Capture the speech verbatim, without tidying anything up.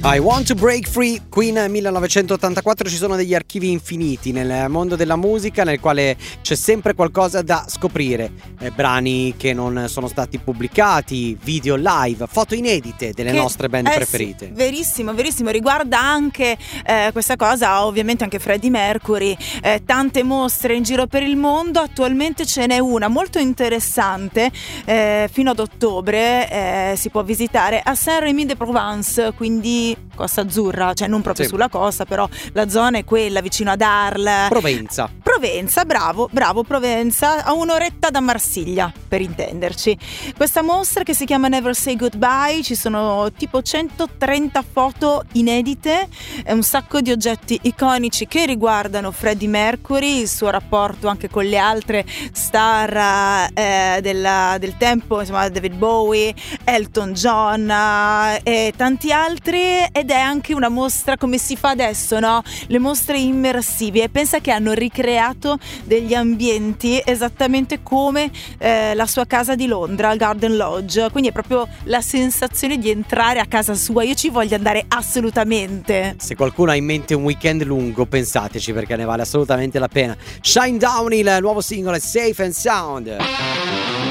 I Want to Break Free, Queen millenovecentottantaquattro. Ci sono degli archivi infiniti nel mondo della musica, nel quale c'è sempre qualcosa da scoprire, eh, brani che non sono stati pubblicati, video live, foto inedite delle che, nostre band eh preferite. Sì, verissimo, verissimo, riguarda anche eh, questa cosa, ovviamente anche Freddie Mercury, eh, tante mostre in giro per il mondo. Attualmente ce n'è una molto interessante, eh, fino ad ottobre eh, si può visitare a Saint-Rémy-de-Provence, quindi Costa Azzurra, cioè non proprio sì. sulla costa, però la zona è quella, vicino ad Arles. Provenza. Provenza, bravo, bravo, Provenza, a un'oretta da Marsiglia, per intenderci. Questa mostra che si chiama Never Say Goodbye, ci sono tipo centotrenta foto inedite, e un sacco di oggetti iconici che riguardano Freddie Mercury, il suo rapporto anche con le altre star eh, della, del tempo, insomma David Bowie, Elton John eh, e tanti altri. Ed è anche una mostra come si fa adesso, no? Le mostre immersive. E pensa che hanno ricreato degli ambienti esattamente come eh, la sua casa di Londra, il Garden Lodge. Quindi è proprio la sensazione di entrare a casa sua. Io ci voglio andare assolutamente. Se qualcuno ha in mente un weekend lungo, pensateci, perché ne vale assolutamente la pena. Shine Down, il nuovo singolo è Safe and Sound.